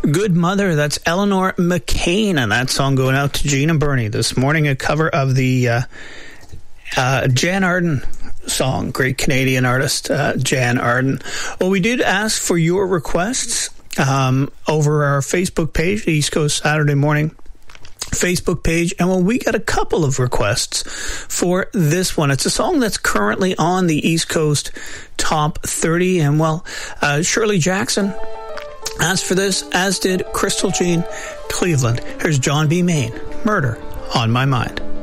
Good Mother, that's Eleanor McCain, and that song going out to Gene and Bernie this morning, a cover of the Jan Arden song, great Canadian artist, Jan Arden. Well, we did ask for your requests over our Facebook page, the East Coast Saturday Morning Facebook page, and well, we got a couple of requests for this one. It's a song that's currently on the East Coast Top 30, and well, Shirley Jackson asked for this, as did Crystal Jean Cleveland. Here's John B. Maine, Murder on My Mind.